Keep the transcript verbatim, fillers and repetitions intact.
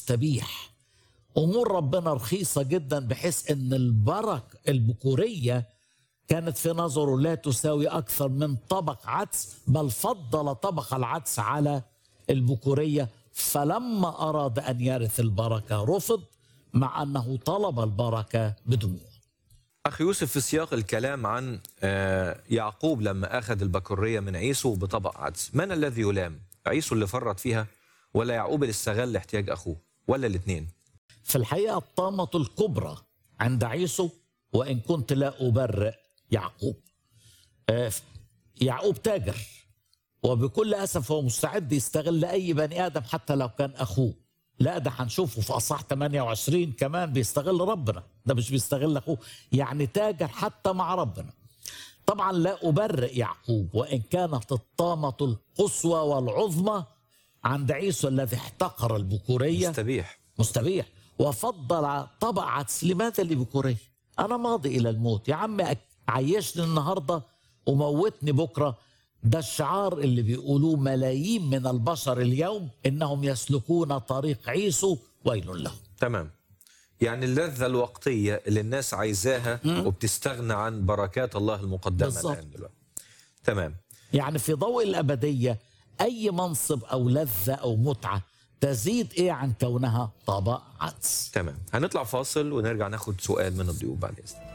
مستبيح. أمور ربنا رخيصة جدا، بحيث أن البركة البكورية كانت في نظره لا تساوي أكثر من طبق عدس، بل فضل طبق العدس على البكورية. فلما أراد أن يرث البركة رفض، مع أنه طلب البركة بدموع. أخي يوسف، في سياق الكلام عن يعقوب لما أخذ البكورية من عيسو بطبق عدس، من الذي يلام؟ عيسو اللي فرط فيها، ولا يعقوب اللي استغل احتياج أخوه، ولا الاثنين؟ في الحقيقة الطامة الكبرى عند عيسو، وإن كنت لا أبرئ يعقوب. يعقوب تاجر، وبكل أسف هو مستعد يستغل أي بني آدم حتى لو كان أخوه. لا، ده هنشوفه في أصحاح ثمانية وعشرين كمان بيستغل ربنا، ده مش بيستغل أخوه، يعني تاجر حتى مع ربنا. طبعا لا أبرئ يعقوب، وإن كانت الطامة القصوى والعظمى عند عيسو الذي احتقر البكورية مستبيح مستبيح وفضل طبق عدس. لماذا البكورية؟ أنا ماضي إلى الموت يا عم، عيشني النهاردة وموتني بكرة. ده الشعار اللي بيقولوه ملايين من البشر اليوم، إنهم يسلكون طريق عيسو، ويل لهم. تمام، يعني اللذة الوقتية اللي الناس عايزاها وبتستغنى عن بركات الله المقدمة الآن دلوقتي. تمام، يعني في ضوء الأبدية أي منصب أو لذة أو متعة تزيد إيه عن كونها طبق عدس. تمام، هنطلع فاصل ونرجع ناخد سؤال من الضيوف بعد إذنك.